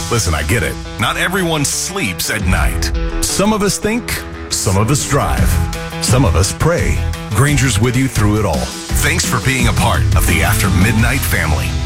Listen, I get it. Not everyone sleeps at night. Some of us think, some of us drive, some of us pray. Grainger's with you through it all. Thanks for being a part of the After Midnight family.